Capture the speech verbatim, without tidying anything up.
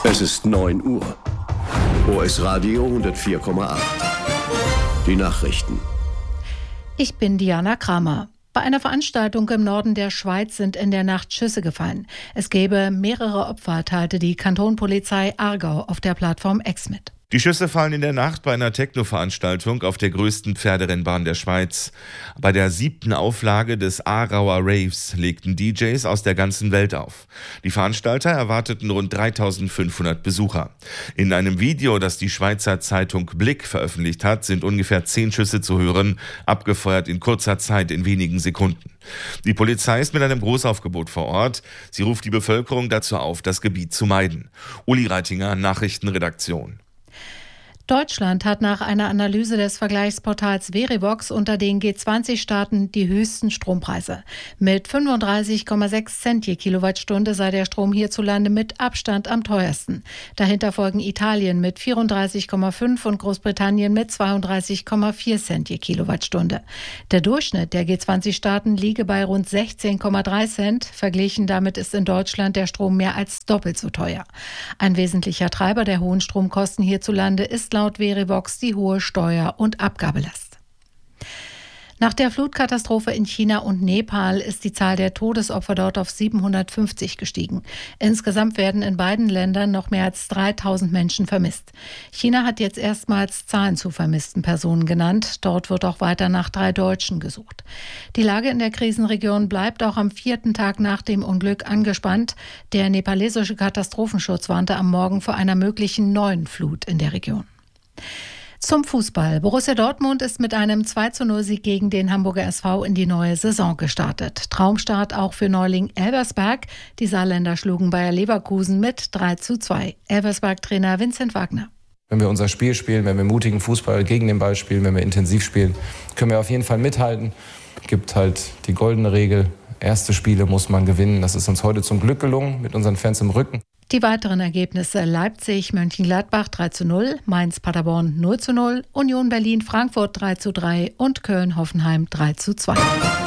Es ist neun Uhr. O S Radio hundertvier Komma acht. Die Nachrichten. Ich bin Diana Kramer. Bei einer Veranstaltung im Norden der Schweiz sind in der Nacht Schüsse gefallen. Es gäbe mehrere Opfer, teilte die Kantonpolizei Aargau auf der Plattform X mit. Die Schüsse fallen in der Nacht bei einer Techno-Veranstaltung auf der größten Pferderennbahn der Schweiz. Bei der siebten Auflage des Aargauer Raves legten D Js aus der ganzen Welt auf. Die Veranstalter erwarteten rund dreitausendfünfhundert Besucher. In einem Video, das die Schweizer Zeitung Blick veröffentlicht hat, sind ungefähr zehn Schüsse zu hören, abgefeuert in kurzer Zeit in wenigen Sekunden. Die Polizei ist mit einem Großaufgebot vor Ort. Sie ruft die Bevölkerung dazu auf, das Gebiet zu meiden. Uli Reitinger, Nachrichtenredaktion. Deutschland hat nach einer Analyse des Vergleichsportals Verivox unter den G zwanzig Staaten die höchsten Strompreise. Mit fünfunddreißig Komma sechs Cent je Kilowattstunde sei der Strom hierzulande mit Abstand am teuersten. Dahinter folgen Italien mit vierunddreißig Komma fünf und Großbritannien mit zweiunddreißig Komma vier Cent je Kilowattstunde. Der Durchschnitt der G zwanzig Staaten liege bei rund sechzehn Komma drei Cent. Verglichen damit ist in Deutschland der Strom mehr als doppelt so teuer. Ein wesentlicher Treiber der hohen Stromkosten hierzulande ist laut Verivox die hohe Steuer- und Abgabelast. Nach der Flutkatastrophe in China und Nepal ist die Zahl der Todesopfer dort auf siebenhundertfünfzig gestiegen. Insgesamt werden in beiden Ländern noch mehr als dreitausend Menschen vermisst. China hat jetzt erstmals Zahlen zu vermissten Personen genannt. Dort wird auch weiter nach drei Deutschen gesucht. Die Lage in der Krisenregion bleibt auch am vierten Tag nach dem Unglück angespannt. Der nepalesische Katastrophenschutz warnte am Morgen vor einer möglichen neuen Flut in der Region. Zum Fußball. Borussia Dortmund ist mit einem zwei zu null Sieg gegen den Hamburger S V in die neue Saison gestartet. Traumstart auch für Neuling Elversberg. Die Saarländer schlugen Bayer Leverkusen mit drei zu zwei. Elversberg-Trainer Vincent Wagner. Wenn wir unser Spiel spielen, wenn wir mutigen Fußball gegen den Ball spielen, wenn wir intensiv spielen, können wir auf jeden Fall mithalten. Es gibt halt die goldene Regel, erste Spiele muss man gewinnen. Das ist uns heute zum Glück gelungen, mit unseren Fans im Rücken. Die weiteren Ergebnisse: Leipzig, Mönchengladbach drei zu null, Mainz, Paderborn null zu null, Union Berlin, Frankfurt drei zu drei und Köln, Hoffenheim drei zu zwei.